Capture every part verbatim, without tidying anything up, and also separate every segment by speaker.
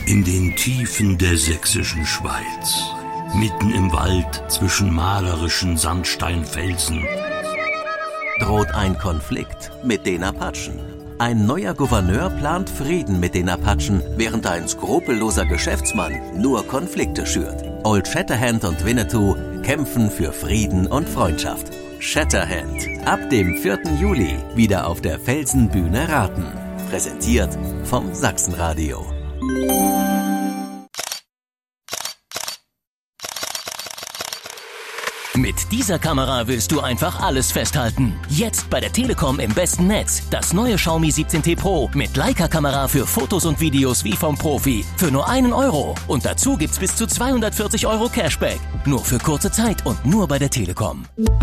Speaker 1: In den Tiefen der sächsischen Schweiz, mitten im Wald zwischen malerischen Sandsteinfelsen,
Speaker 2: droht ein Konflikt mit den Apachen. Ein neuer Gouverneur plant Frieden mit den Apachen, während ein skrupelloser Geschäftsmann nur Konflikte schürt. Old Shatterhand und Winnetou kämpfen für Frieden und Freundschaft. Shatterhand, ab dem vierten Juli wieder auf der Felsenbühne Raten. Präsentiert vom Sachsenradio.
Speaker 3: Mit dieser Kamera willst du einfach alles festhalten. Jetzt bei der Telekom im besten Netz. Das neue Xiaomi siebzehn T Pro mit Leica-Kamera für Fotos und Videos wie vom Profi. Für nur einen Euro. Und dazu gibt's bis zu zweihundertvierzig Euro Cashback. Nur für kurze Zeit und nur bei der Telekom.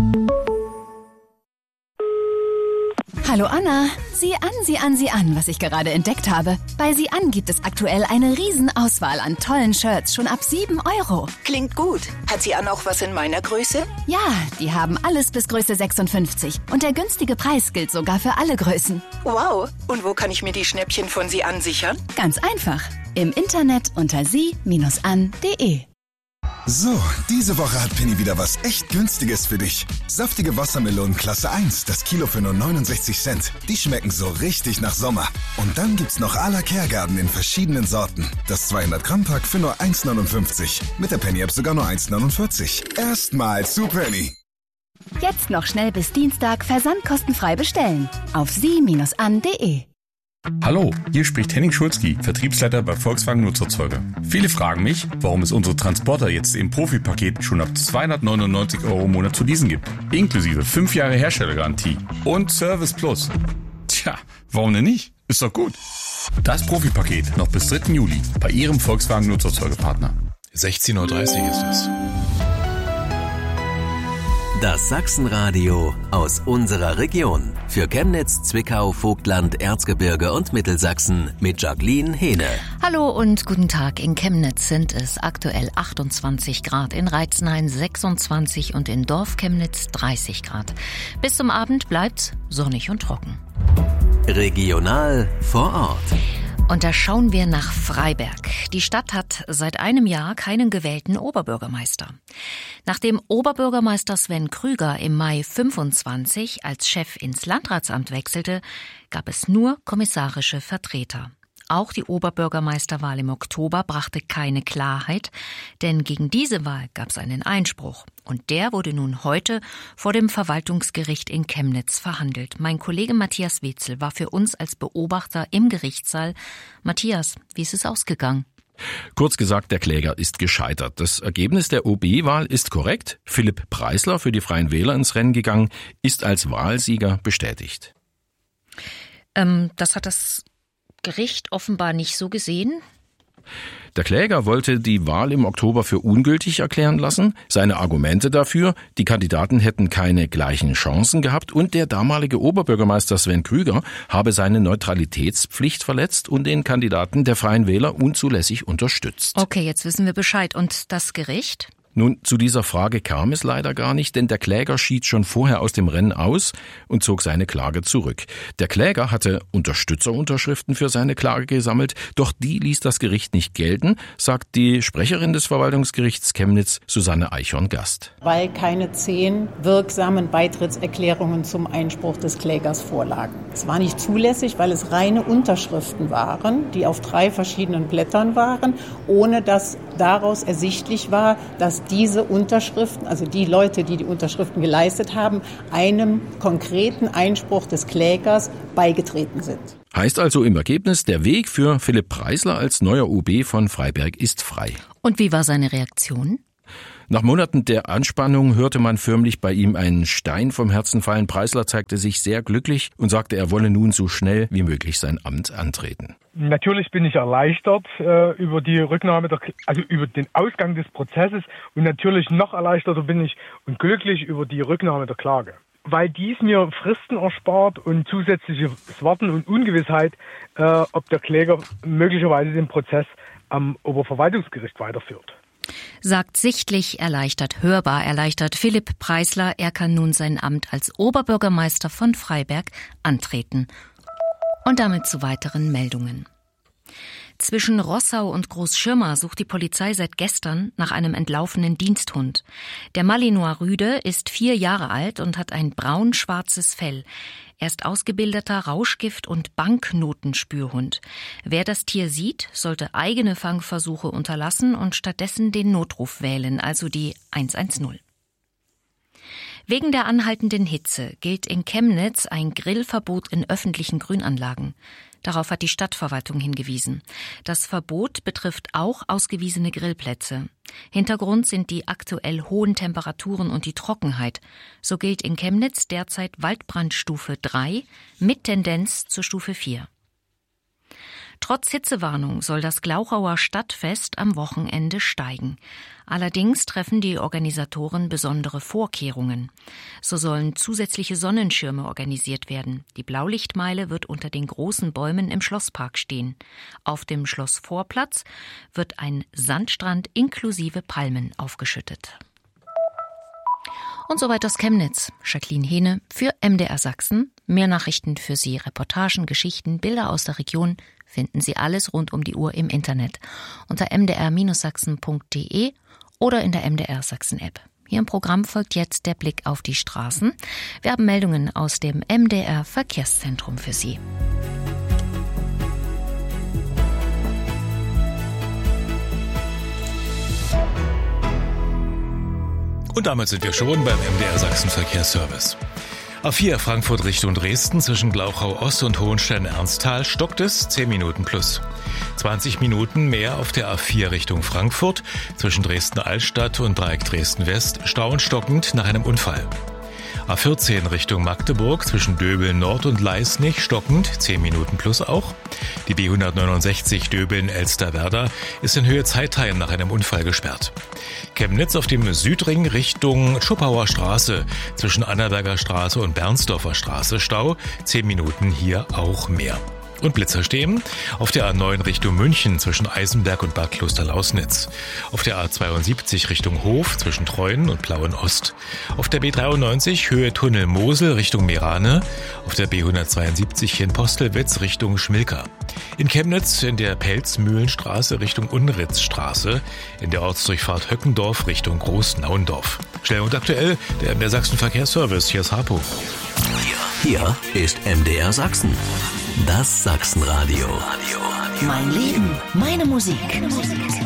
Speaker 4: Hallo Anna, sieh an, sieh an, sieh an, was ich gerade entdeckt habe. Bei Sieh an gibt es aktuell eine Riesenauswahl an tollen Shirts, schon ab sieben Euro.
Speaker 5: Klingt gut. Hat Sieh an auch was in meiner Größe?
Speaker 4: Ja, die haben alles bis Größe sechsundfünfzig. Und der günstige Preis gilt sogar für alle Größen.
Speaker 5: Wow, und wo kann ich mir die Schnäppchen von Sieh an sichern?
Speaker 4: Ganz einfach, im Internet unter sie Bindestrich an punkt de.
Speaker 6: So, diese Woche hat Penny wieder was echt Günstiges für dich. Saftige Wassermelonen Klasse eins, das Kilo für nur neunundsechzig Cent. Die schmecken so richtig nach Sommer. Und dann gibt's noch à la Kehrgarten in verschiedenen Sorten. Das zweihundert Gramm Pack für nur eins neunundfünfzig. Mit der Penny-App sogar nur eins neunundvierzig. Erstmal zu Penny.
Speaker 4: Jetzt noch schnell bis Dienstag versandkostenfrei bestellen. Auf sie Bindestrich an punkt de.
Speaker 7: Hallo, hier spricht Henning Schulzki, Vertriebsleiter bei Volkswagen Nutzerzeuger. Viele fragen mich, warum es unsere Transporter jetzt im Profi-Paket schon ab zweihundertneunundneunzig Euro im Monat zu leasen gibt. Inklusive fünf Jahre Herstellergarantie und Service Plus. Tja, warum denn nicht? Ist doch gut. Das Profi-Paket noch bis dritten Juli bei Ihrem Volkswagen Nutzerzeugerpartner.
Speaker 8: sechzehn Uhr dreißig ist es.
Speaker 2: Das Sachsenradio aus unserer Region. Für Chemnitz, Zwickau, Vogtland, Erzgebirge und Mittelsachsen mit Jacqueline Hehne.
Speaker 9: Hallo und guten Tag. In Chemnitz sind es aktuell achtundzwanzig Grad, in Reitzenhain sechsundzwanzig und in Dorf-Chemnitz dreißig Grad. Bis zum Abend bleibt's sonnig und trocken.
Speaker 2: Regional vor Ort.
Speaker 9: Und da schauen wir nach Freiberg. Die Stadt hat seit einem Jahr keinen gewählten Oberbürgermeister. Nachdem Oberbürgermeister Sven Krüger im Mai fünfundzwanzig als Chef ins Landratsamt wechselte, gab es nur kommissarische Vertreter. Auch die Oberbürgermeisterwahl im Oktober brachte keine Klarheit, denn gegen diese Wahl gab es einen Einspruch. Und der wurde nun heute vor dem Verwaltungsgericht in Chemnitz verhandelt. Mein Kollege Matthias Wetzel war für uns als Beobachter im Gerichtssaal. Matthias, wie ist es ausgegangen?
Speaker 10: Kurz gesagt, der Kläger ist gescheitert. Das Ergebnis der O B-Wahl ist korrekt. Philipp Preisler, für die Freien Wähler ins Rennen gegangen, ist als Wahlsieger bestätigt.
Speaker 9: Ähm, das hat das Gericht offenbar nicht so gesehen.
Speaker 10: Der Kläger wollte die Wahl im Oktober für ungültig erklären lassen. Seine Argumente dafür: die Kandidaten hätten keine gleichen Chancen gehabt und der damalige Oberbürgermeister Sven Krüger habe seine Neutralitätspflicht verletzt und den Kandidaten der Freien Wähler unzulässig unterstützt.
Speaker 9: Okay, jetzt wissen wir Bescheid. Und das Gericht?
Speaker 10: Nun, zu dieser Frage kam es leider gar nicht, denn der Kläger schied schon vorher aus dem Rennen aus und zog seine Klage zurück. Der Kläger hatte Unterstützerunterschriften für seine Klage gesammelt, doch die ließ das Gericht nicht gelten, sagt die Sprecherin des Verwaltungsgerichts Chemnitz, Susanne Eichhorn-Gast.
Speaker 11: Weil keine zehn wirksamen Beitrittserklärungen zum Einspruch des Klägers vorlagen. Es war nicht zulässig, weil es reine Unterschriften waren, die auf drei verschiedenen Blättern waren, ohne dass daraus ersichtlich war, dass diese Unterschriften, also die Leute, die die Unterschriften geleistet haben, einem konkreten Einspruch des Klägers beigetreten sind.
Speaker 10: Heißt also im Ergebnis, der Weg für Philipp Preisler als neuer O B von Freiberg ist frei.
Speaker 9: Und wie war seine Reaktion?
Speaker 10: Nach Monaten der Anspannung hörte man förmlich bei ihm einen Stein vom Herzen fallen. Preisler zeigte sich sehr glücklich und sagte, er wolle nun so schnell wie möglich sein Amt antreten.
Speaker 12: Natürlich bin ich erleichtert äh, über die Rücknahme, der, also über den Ausgang des Prozesses, und natürlich noch erleichterter bin ich und glücklich über die Rücknahme der Klage. Weil dies mir Fristen erspart und zusätzliches Warten und Ungewissheit, äh, ob der Kläger möglicherweise den Prozess am Oberverwaltungsgericht weiterführt.
Speaker 9: Sagt sichtlich erleichtert, hörbar erleichtert Philipp Preisler. Er kann nun sein Amt als Oberbürgermeister von Freiberg antreten. Und damit zu weiteren Meldungen. Zwischen Rossau und Großschirmer sucht die Polizei seit gestern nach einem entlaufenen Diensthund. Der Malinois Rüde ist vier Jahre alt und hat ein braun-schwarzes Fell. Er ist ausgebildeter Rauschgift- und Banknotenspürhund. Wer das Tier sieht, sollte eigene Fangversuche unterlassen und stattdessen den Notruf wählen, also die eins eins null. Wegen der anhaltenden Hitze gilt in Chemnitz ein Grillverbot in öffentlichen Grünanlagen. Darauf hat die Stadtverwaltung hingewiesen. Das Verbot betrifft auch ausgewiesene Grillplätze. Hintergrund sind die aktuell hohen Temperaturen und die Trockenheit. So gilt in Chemnitz derzeit Waldbrandstufe drei mit Tendenz zur Stufe vier. Trotz Hitzewarnung soll das Glauchauer Stadtfest am Wochenende steigen. Allerdings treffen die Organisatoren besondere Vorkehrungen. So sollen zusätzliche Sonnenschirme organisiert werden. Die Blaulichtmeile wird unter den großen Bäumen im Schlosspark stehen. Auf dem Schlossvorplatz wird ein Sandstrand inklusive Palmen aufgeschüttet. Und soweit aus Chemnitz. Jacqueline Hehne für M D R Sachsen. Mehr Nachrichten für Sie, Reportagen, Geschichten, Bilder aus der Region finden Sie alles rund um die Uhr im Internet unter m d r sachsen punkt d e oder in der M D R Sachsen App. Hier im Programm folgt jetzt der Blick auf die Straßen. Wir haben Meldungen aus dem M D R Verkehrszentrum für Sie.
Speaker 8: Und damit sind wir schon beim M D R Sachsen Verkehrsservice. A vier Frankfurt Richtung Dresden zwischen Glauchau Ost und Hohenstein-Ernsthal stockt es zehn Minuten plus. zwanzig Minuten mehr auf der A vier Richtung Frankfurt zwischen Dresden-Altstadt und Dreieck Dresden-West stau und stockend nach einem Unfall. A vierzehn Richtung Magdeburg zwischen Döbeln Nord und Leisnig stockend, zehn Minuten plus auch. Die B hundertneunundsechzig Döbeln-Elsterwerda ist in Höhe Zeitheim nach einem Unfall gesperrt. Chemnitz auf dem Südring Richtung Schuppauer Straße zwischen Annaberger Straße und Bernsdorfer Straße Stau, zehn Minuten hier auch mehr. Und Blitzer stehen auf der A neun Richtung München zwischen Eisenberg und Bad Klosterlausnitz. Auf der A zweiundsiebzig Richtung Hof zwischen Treuen und Plauen-Ost. Auf der B dreiundneunzig Höhe Tunnel Mosel Richtung Merane. Auf der B hundertzweiundsiebzig in Postelwitz Richtung Schmilka. In Chemnitz in der Pelzmühlenstraße Richtung Unritzstraße. In der Ortsdurchfahrt Höckendorf Richtung Großnauendorf. Schnell und aktuell der M D R Sachsen Verkehrsservice. Hier ist Harpo.
Speaker 2: Hier ist M D R Sachsen. Das Sachsenradio.
Speaker 13: Mein Leben, meine Musik.